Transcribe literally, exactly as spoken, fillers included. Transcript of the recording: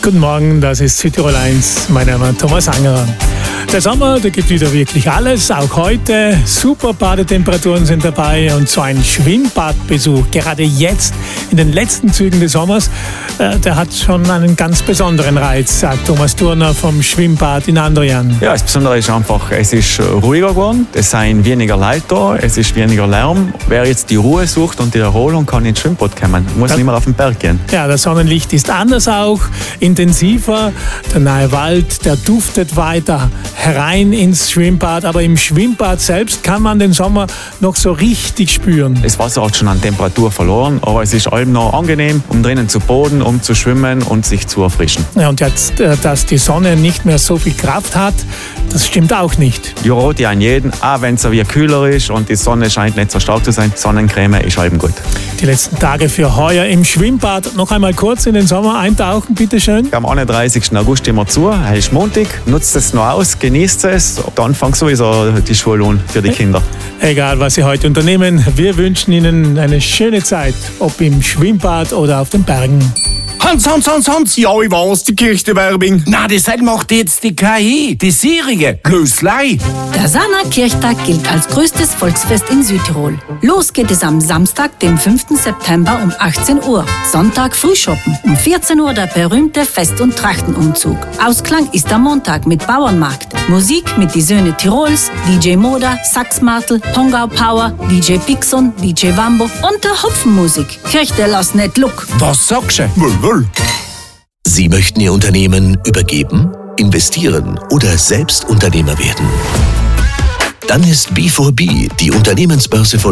Guten Morgen, das ist Südtirol eins. Mein Name ist Thomas Angerer. Der Sommer, da gibt wieder wirklich alles, auch heute. Super Badetemperaturen sind dabei und so ein Schwimmbadbesuch, gerade jetzt in den letzten Zügen des Sommers, äh, der hat schon einen ganz besonderen Reiz, sagt Thomas Turner vom Schwimmbad in Andrian. Ja, das Besondere ist einfach, es ist ruhiger geworden, es sind weniger Leute da, es ist weniger Lärm. Wer jetzt die Ruhe sucht und die Erholung, kann ins Schwimmbad kommen, muss nicht mehr auf den Berg gehen. Ja, das Sonnenlicht ist anders auch, intensiver, der nahe Wald, der duftet weiter herein ins Schwimmbad, aber im Schwimmbad selbst kann man den Sommer noch so richtig spüren. Das Wasser hat schon an Temperatur verloren, aber es ist allem noch angenehm, um drinnen zu baden, um zu schwimmen und sich zu erfrischen. Ja, und jetzt, dass die Sonne nicht mehr so viel Kraft hat, das stimmt auch nicht. Ja, rate ich an jeden, auch wenn es wieder kühler ist und die Sonne scheint nicht so stark zu sein, Sonnencreme ist allem gut. Die letzten Tage für heuer im Schwimmbad. Noch einmal kurz in den Sommer eintauchen, bitteschön. Am einunddreißigsten August immer zu, heute ist Montag, nutzt es noch aus, genießt es, dann fängt sowieso die Schule an für die Kinder. Egal, was Sie heute unternehmen, wir wünschen Ihnen eine schöne Zeit, ob im Schwimmbad oder auf den Bergen. Hans, Hans, Hans, Hans, ja, ich weiß, die Kirchtewerbung. Na, das macht jetzt die K I, die Serie, Löslei. Der Sana Kirchtag gilt als größtes Volksfest in Südtirol. Los geht es am Samstag, dem fünften September um achtzehn Uhr. Sonntag Frühschoppen, um vierzehn Uhr der berühmte Fest- und Trachtenumzug. Ausklang ist am Montag mit Bauernmarkt. Musik mit die Söhne Tirols, D J Moda, Saxmartel, Pongau Power, D J Pixon, D J Wambo und der Hopfenmusik. Kirchte lass nicht Look. Was sagst du? Wohl, wohl. Sie möchten Ihr Unternehmen übergeben, investieren oder selbst Unternehmer werden? Dann ist B vier B die Unternehmensbörse von